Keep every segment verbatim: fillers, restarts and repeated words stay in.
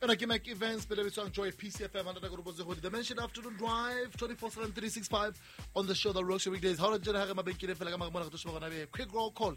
And I give my events, but it's on Joy P C F M under the Dimension Afternoon Drive, twenty-four seven, three sixty-five on the show that rocks your weekdays. How did you have a big quick roll call?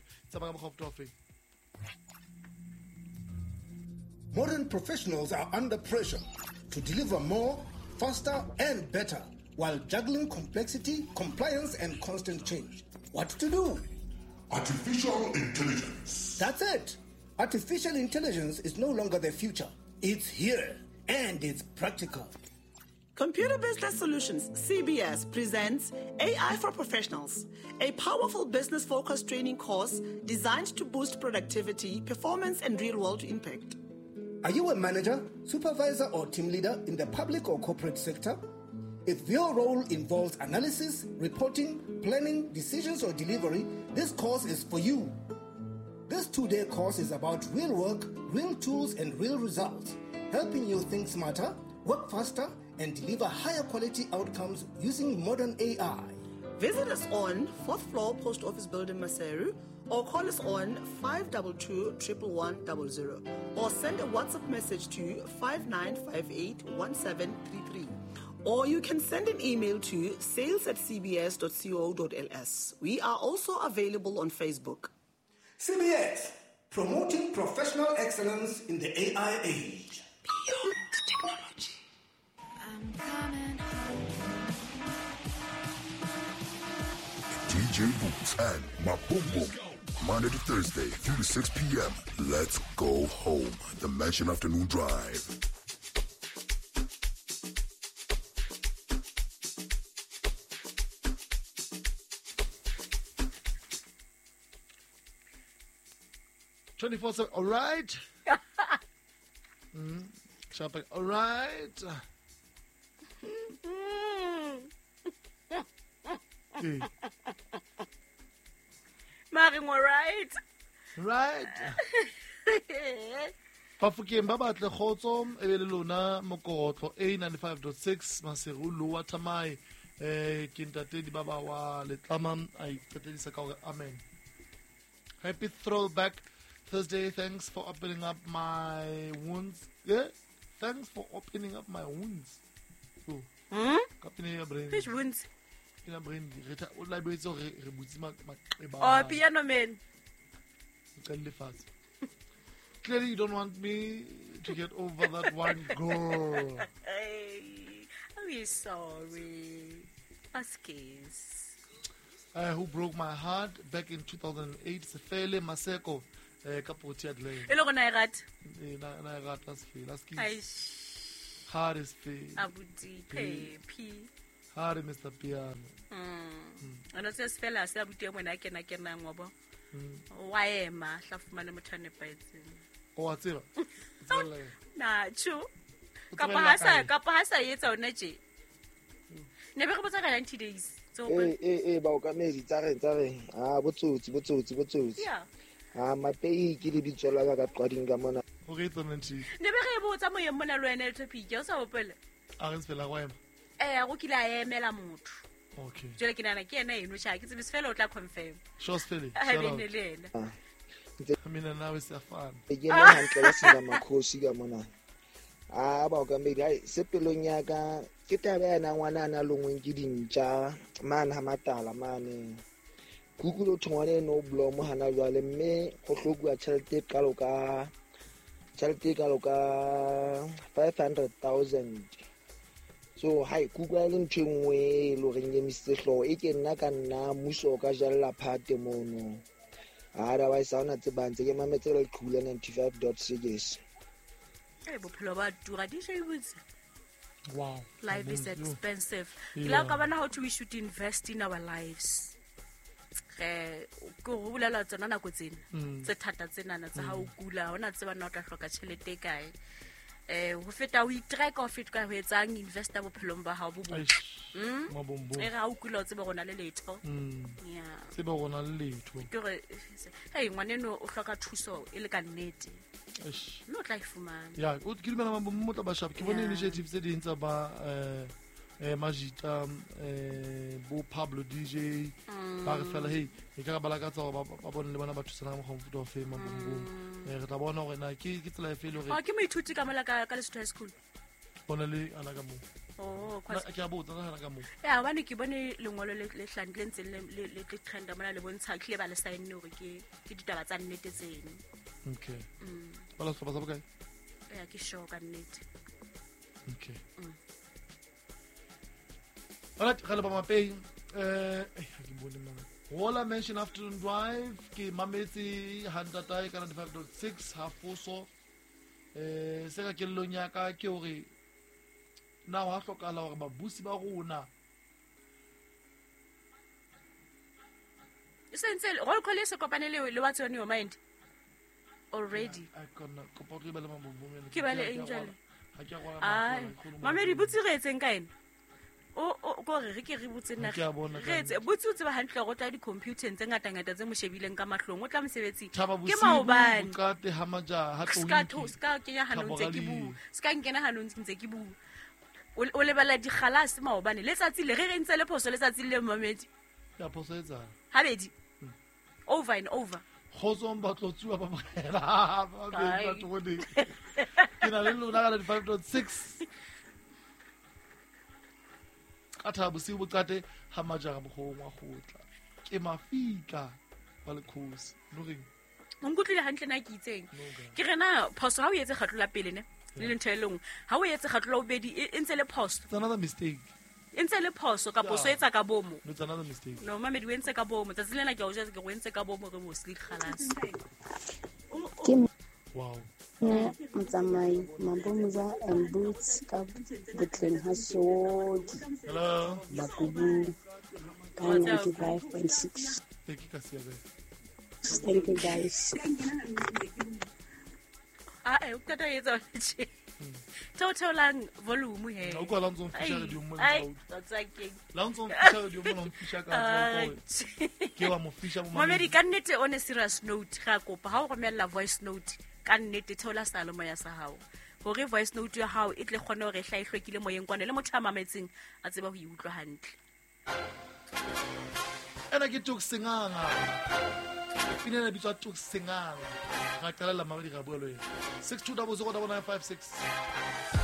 Modern professionals are under pressure to deliver more, faster, and better while juggling complexity, compliance, and constant change. What to do? Artificial intelligence. That's it. Artificial intelligence is no longer the future. It's here, and it's practical. Computer Business Solutions, C B S, presents A I for Professionals, a powerful business-focused training course designed to boost productivity, performance, and real-world impact. Are you a manager, supervisor, or team leader in the public or corporate sector? If your role involves analysis, reporting, planning, decisions, or delivery, this course is for you. This two-day course is about real work, real tools, and real results, helping you think smarter, work faster, and deliver higher quality outcomes using modern A I. Visit us on fourth floor Post Office Building, Maseru, or call us on five two two, one one one zero, or send a WhatsApp message to five nine five eight, one seven three three. Or you can send an email to sales at c b s dot co dot l s. We are also available on Facebook. C B S, promoting professional excellence in the A I age. Beyond technology. I'm coming home. D J Boots and my boom boom. Monday to Thursday, three to six p.m. Let's go home. The Mansion Afternoon Drive. twenty-four seven, all right. mm, shopping, all right. Okay. Maring, all right. Right. Bafokeng ba batle khotso e be le lona mokotlo A ninety-five point six Maseru Lower Tamai eh ke ntate di baba wa letlama ai tetedisa ka gore amen. Happy throwback Thursday. Thanks for opening up my wounds. Yeah, thanks for opening up my wounds. Oh, Hmm? kapine ya brain. Which wounds? Ina brain re tha o la boetso re re butsi ma maqeba. Oh, piano man. Clearly, you don't want me to get over that one girl. Hey, I'm sorry. Askis. Uh, who broke my heart back in two thousand eight? Sefele Maseko. Kapoti adle. Elo gona erat. Na na rata sefele. Askis. Aish. Hard is fe. Abuti pe p. Hard Mister Piano. Hmm. Ano se sefela se abuti mo na kena kena ngobo. Wa ema hla fumane mothane paetseng. O a tseba. Na chu. Kapa hasa kapa hasa yetsa ona je. Ne be go botsa ka ninety days. So eh eh eh ba o ka me di tsare tsare ah botsotsi botsotsi botsotsi yeah. Ah mapei ke le bitsola ba ka qwading ka mona o re tsona ntsi ne be re botsa mo yemo na lwena le topic o sa opele a re sefela go ema eh go kila emela motho okay jole ke nana ke ena eno sha ke tsebe sefela o tla confirm sure sefele a be ne le ena mina nawe siyafana ke ne hantle ba sina makhosi ka mona ah ba o ka me dai sepelong ya ka ke taba ya na ngwana na longweng ke dintja mana matala mane kukulo thongwane no blo mo hana jwale mme go hlokwa tšhelete kalo ka tšhelete kalo ka five hundred thousand so hai kukwa le ntshengwe lo reng emise hlo e ke nna ka nna muso ka jalla phate mono ara ba isa ona tsebantse ke mametse le khula ninety-five point six eh bophelo ba tura di se butse. Wow. Life is expensive. Yeah. Ila ka bana how to we should invest in our lives. Eh go bulela tsona na go tsena. Tse thata tsena na tsa ha o kula hona tseba na o tla hloka tšhelete kae. Eh go feta o itrack of it ka ho etsang investor bophelong ba ha bo bo. Mm. Mabombo. E ga o kula o tseba gona le letho. Mm. Yeah. Tseba gona le letho. Ke re hey ngwaneno o hloka thuso e le ka nnete. Eish. No tla ifumana. Yeah, o ke dimela mabombo mo tla ba shap. Ke bone initiatives tse ding tsa ba eh eh Majita eh bo Pablo D J ba re fela hey e ka ba la ka tsa ba bone le bana ba thusana mo go mfuta of fame mabombo Eh, re tla bona gore na ke ke tsela e fe e le Oh, gore ke moithuti ka mola ka ka Lesotho High School. bona le ana ka moo. Oh, Na- kwa ke a botsa ka ana ka moo. ya hobane ke bone lengolo le le hlang le ntse le le le le trenda mona le bontsha ke le ba le sign hore ke ke ditaba tsa nnete tseno. Okay. Mm. Ba la sehlopha sa bokae? Ya ke sure ka nnete. Okay. Mm. Alright, ga le ba mapeng. Eh, eh, ha ke bone mama. Hola Mention Afternoon Drive ke mametse Hantatai ka ninety-five point six Hafoso. Eh, se ka kellong ya ka ke hore na wa hlokala hore babusi ba rona E sentse roll call e se kopane le le what's on your mind already. a kona kopa ke ba le mabobongela. Ke ba le Angel. Ha ke a rwala Ai, mafola, mame di butsi re etseng ka ene? O o go re re ke re butse nna. Ha ke a bona ka Re etse butsi o tseba hantle go tla di computer tse ngata ngata tse mo shebileng ka mahlong o tla mosebetsi. Thaba Ke bosibu maobane. bokate ha maja ha Ska tlong. to ska kenya hanong tse ke Caporali. bu. Ska nkena hanong tse ke bu. O o lebala di khalase maobane letsatsi le re re ntse le phoso letsatsi le mamedi. Ya phosetsa. Habedi. Over and over. Khotsong ba tlotsuwa ba mogela. Ba be ba tone. Ke na le lona ka ninety-five point six. Ka thaba bosibu bokate ha maja ga bogong wa gotla. Ke mafika ba le khosi. No reng? O nkutlile hantle na ke itseng. No ga. Ke rena phoso ha o etse kgatlo la pele ne. Le le ntho e lengwe. Ha o etse kgatlo la bobedi e e ntse le phoso. It's another mistake. E ntse le phoso ka poso etsa ka bomo. It's another mistake. No mamedi o entse ka bomo. Tsatsi lena ke o jetse ke go entse ka bomo re mo sleep khalas. Ke Wow. nna motsamai mabomoza and boots ka botleng ha sodi Hello. bakubu ka ninety-five point six. Ke ke ka sia be. Thank you guys. Ah eh o tata etsa tse. Totalang volume he. Ha o kwa la ntse o mfisha radio mo Ai, ntse. that's okay. La ntse o mfisha radio mo o mfisha ka Ah, tsa ke wa mo fisha mo Mamedi ka nnete on a serious note ga kopa ha o romella voice note ka nnete theola salomo ya sa hao hore voice note ya hao e tle kgone hore hla e hlwekile moyeng kwana le motho a mametseng a tseba ho iutlwa hantle. ena ke tuk singanga ina na bitsa tuk singanga ga qala la mabedi ga bua le yena six two zero zero nine five six